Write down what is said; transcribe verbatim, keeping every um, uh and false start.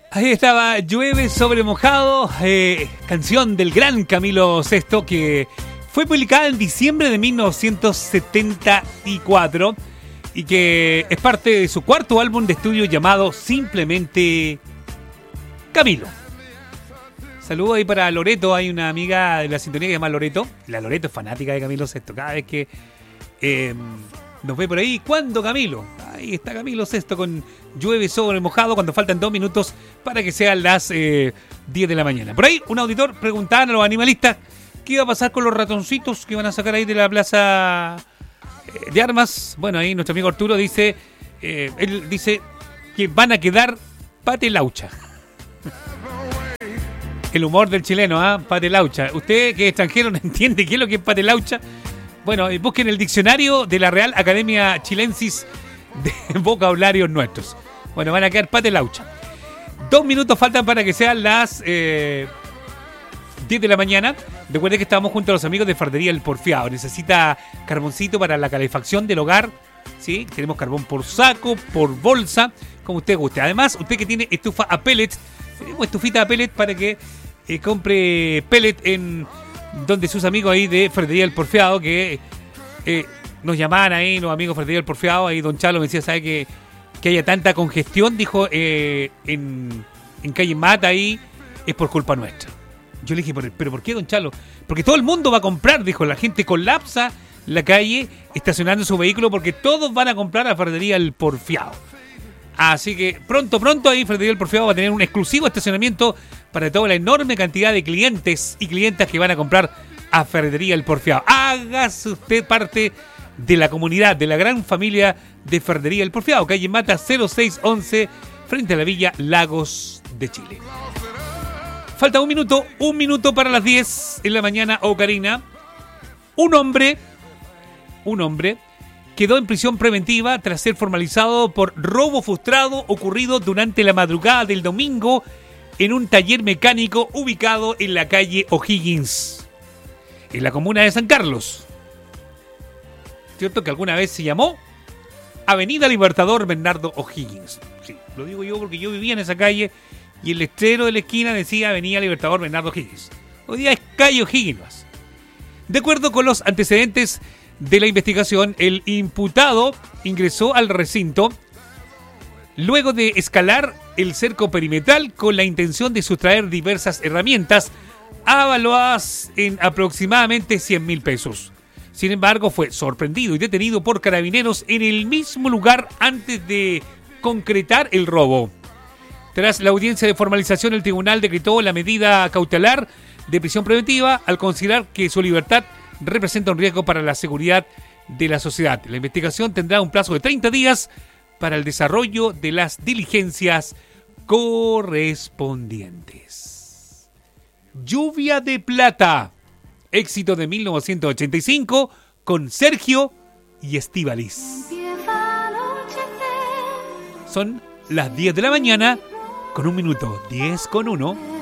Ahí estaba Llueve sobre mojado, eh, canción del gran Camilo Sesto, que fue publicada en diciembre de mil novecientos setenta y cuatro y que es parte de su cuarto álbum de estudio llamado simplemente Camilo. Saludos ahí para Loreto, hay una amiga de la sintonía que se llama Loreto. La Loreto es fanática de Camilo Sesto, cada vez que eh, nos ve por ahí. ¿Cuándo, Camilo? Ahí está Camilo Sesto con Llueve sobre mojado cuando faltan dos minutos para que sean las eh, diez de la mañana. Por ahí un auditor preguntaba a los animalistas qué iba a pasar con los ratoncitos que van a sacar ahí de la plaza eh, de armas. Bueno, ahí nuestro amigo Arturo dice, eh, él dice que van a quedar patelaucha. El humor del chileno, ¿ah? ¿eh? Patelaucha. Usted que es extranjero no entiende qué es lo que es patelaucha. Bueno, busquen el diccionario de la Real Academia Chilensis de vocabularios nuestros. Bueno, van a quedar patelaucha. Dos minutos faltan para que sean las eh, diez de la mañana. Recuerden que estamos junto a los amigos de Fardería El Porfiado. Necesita carboncito para la calefacción del hogar, ¿sí? Tenemos carbón por saco, por bolsa, como usted guste. Además, usted que tiene estufa a pellets, tenemos estufita a pellet para que eh, compre pellet en donde sus amigos ahí de Fardería El Porfiado, que eh, nos llamaban ahí, los amigos Fardería El Porfiado, ahí don Chalo me decía, ¿sabe que, que haya tanta congestión? Dijo, eh, en, en calle Mata ahí, es por culpa nuestra. Yo le dije, ¿pero por qué, don Chalo? Porque todo el mundo va a comprar, dijo, la gente colapsa la calle estacionando su vehículo porque todos van a comprar a Fardería El Porfiado. Así que pronto, pronto ahí Fardería El Porfiado va a tener un exclusivo estacionamiento para toda la enorme cantidad de clientes y clientas que van a comprar a Fardería El Porfiado. Hágase usted parte de la comunidad, de la gran familia de Fardería El Porfiado, calle Mata cero seis once, frente a la Villa Lagos de Chile. Falta un minuto, un minuto para las diez en la mañana, Ocarina. Un hombre, un hombre... quedó en prisión preventiva tras ser formalizado por robo frustrado ocurrido durante la madrugada del domingo en un taller mecánico ubicado en la calle O'Higgins, en la comuna de San Carlos. ¿Cierto que alguna vez se llamó Avenida Libertador Bernardo O'Higgins? Sí, lo digo yo porque yo vivía en esa calle y el letrero de la esquina decía Avenida Libertador Bernardo O'Higgins. Hoy día es calle O'Higgins. De acuerdo con los antecedentes de la investigación, el imputado ingresó al recinto luego de escalar el cerco perimetral con la intención de sustraer diversas herramientas avaluadas en aproximadamente cien mil pesos. Sin embargo, fue sorprendido y detenido por carabineros en el mismo lugar antes de concretar el robo. Tras la audiencia de formalización, el tribunal decretó la medida cautelar de prisión preventiva al considerar que su libertad representa un riesgo para la seguridad de la sociedad. La investigación tendrá un plazo de treinta días para el desarrollo de las diligencias correspondientes. Lluvia de Plata, éxito de mil novecientos ochenta y cinco con Sergio y Estíbaliz. Son las diez de la mañana con un minuto, diez con uno.